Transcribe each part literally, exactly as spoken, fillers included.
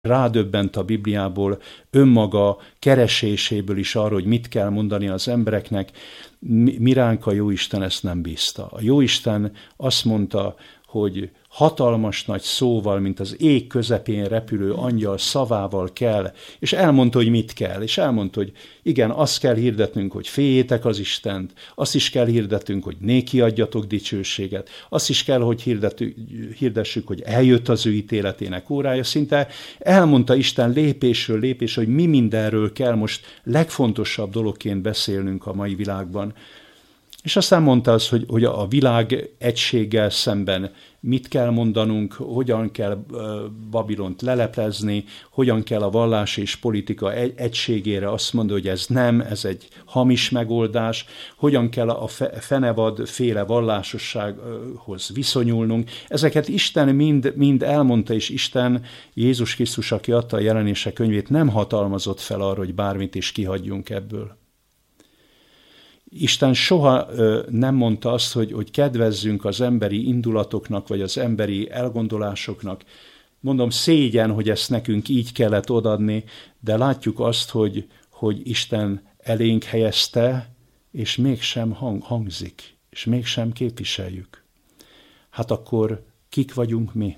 rádöbbent a Bibliából önmaga kereséséből is arra, hogy mit kell mondani az embereknek, mi ránk a Jóisten ezt nem bízta. A Jóisten azt mondta, hogy hatalmas nagy szóval, mint az ég közepén repülő angyal szavával kell, és elmondta, hogy mit kell, és elmondta, hogy igen, azt kell hirdetnünk, hogy féljétek az Istent, azt is kell hirdetnünk, hogy néki adjatok dicsőséget, azt is kell, hogy hirdető, hirdessük, hogy eljött az ő ítéletének órája. Szinte elmondta Isten lépésről lépésről, hogy mi mindenről kell most legfontosabb dologként beszélnünk a mai világban. És aztán mondta az, hogy, hogy a világ egységgel szemben mit kell mondanunk, hogyan kell Babilont leleplezni, hogyan kell a vallás és politika egységére azt mondani, hogy ez nem, ez egy hamis megoldás, hogyan kell a fenevad féle vallásossághoz viszonyulnunk. Ezeket Isten mind, mind elmondta, és Isten, Jézus Krisztus, aki adta a Jelenések könyvét, nem hatalmazott fel arra, hogy bármit is kihagyjunk ebből. Isten soha ö, nem mondta azt, hogy, hogy kedvezzünk az emberi indulatoknak, vagy az emberi elgondolásoknak. Mondom, szégyen, hogy ezt nekünk így kellett odadni, de látjuk azt, hogy, hogy Isten elénk helyezte, és mégsem hang, hangzik, és mégsem képviseljük. Hát akkor kik vagyunk mi?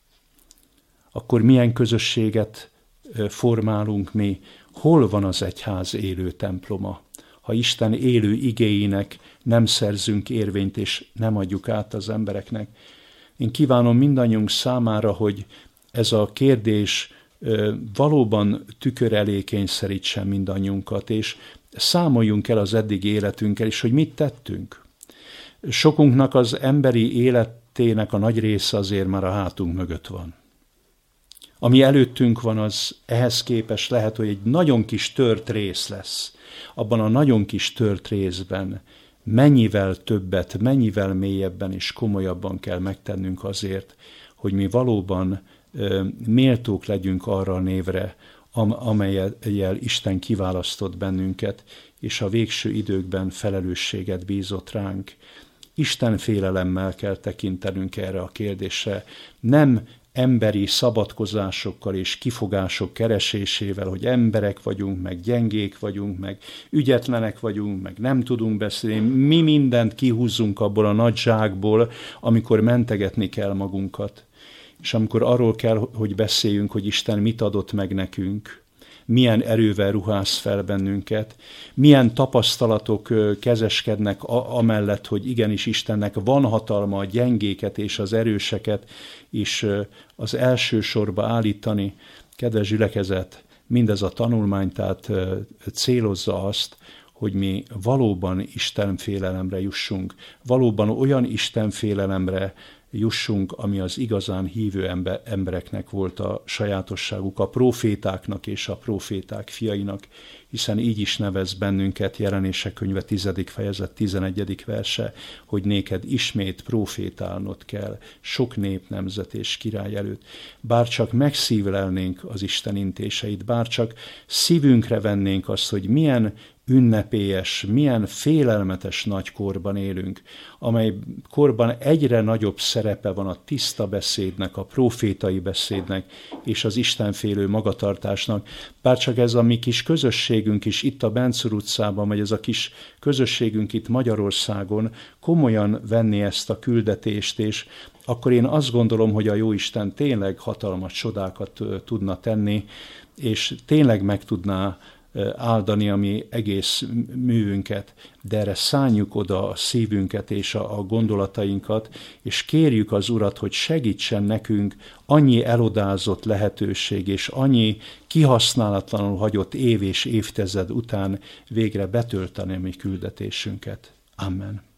Akkor milyen közösséget formálunk mi? Hol van az egyház élő temploma? Ha Isten élő igéinek nem szerzünk érvényt, és nem adjuk át az embereknek. Én kívánom mindannyiunk számára, hogy ez a kérdés valóban tükör elé kényszerítsen mindannyiunkat, és számoljunk el az eddigi életünkkel is, hogy mit tettünk. Sokunknak az emberi életének a nagy része azért már a hátunk mögött van. Ami előttünk van, az ehhez képest lehet, hogy egy nagyon kis tört rész lesz. Abban a nagyon kis tört részben mennyivel többet, mennyivel mélyebben és komolyabban kell megtennünk azért, hogy mi valóban ö, méltók legyünk arra a névre, am, amelyel Isten kiválasztott bennünket, és a végső időkben felelősséget bízott ránk. Isten félelemmel kell tekintenünk erre a kérdésre. Nem emberi szabadkozásokkal és kifogások keresésével, hogy emberek vagyunk, meg gyengék vagyunk, meg ügyetlenek vagyunk, meg nem tudunk beszélni. Mi mindent kihúzzunk abból a nagy zsákból, amikor mentegetni kell magunkat. És amikor arról kell, hogy beszéljünk, hogy Isten mit adott meg nekünk, milyen erővel ruház fel bennünket, milyen tapasztalatok kezeskednek amellett, hogy igenis Istennek van hatalma a gyengéket és az erőseket is az első sorba állítani. Kedves gyülekezet, mindez a tanulmány tehát célozza azt, hogy mi valóban Istenfélelemre jussunk, valóban olyan Istenfélelemre jussunk, ami az igazán hívő embereknek volt a sajátosságuk, a prófétáknak és a próféták fiainak, hiszen így is nevez bennünket Jelenések könyve tizedik fejezet tizenegyedik verse, hogy néked ismét prófétálnod kell sok nép, nemzet és király előtt. Bár csak megszívlelnénk az Isten intéseit, bár csak szívünkre vennénk azt, hogy milyen ünnepélyes, milyen félelmetes nagy korban élünk, amely korban egyre nagyobb szerepe van a tiszta beszédnek, a prófétai beszédnek és az istenfélő magatartásnak. Bárcsak ez a mi kis közösségünk is itt a Bencur utcában, vagy ez a kis közösségünk itt Magyarországon komolyan venni ezt a küldetést, és akkor én azt gondolom, hogy a Jóisten tényleg hatalmas csodákat tudna tenni, és tényleg meg tudná áldani a mi egész művünket, de erre szánjuk oda a szívünket és a, a gondolatainkat, és kérjük az Urat, hogy segítsen nekünk annyi elodázott lehetőség és annyi kihasználatlanul hagyott év és évtized után végre betölteni a mi küldetésünket. Amen.